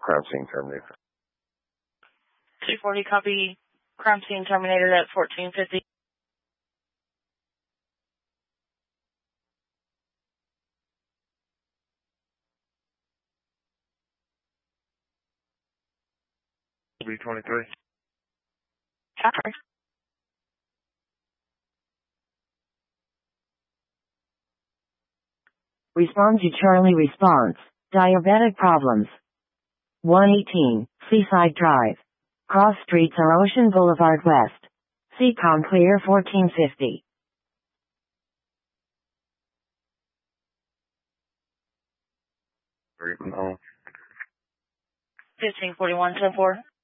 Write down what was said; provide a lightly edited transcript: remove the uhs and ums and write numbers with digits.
crime scene terminated. 240 copy, crime scene terminated at 1450. B23. Copy. Respond to Charlie response. Diabetic problems. 118, Seaside Drive. Cross streets are Ocean Boulevard West. Seacom clear 1450. From home. 1541, 10-4.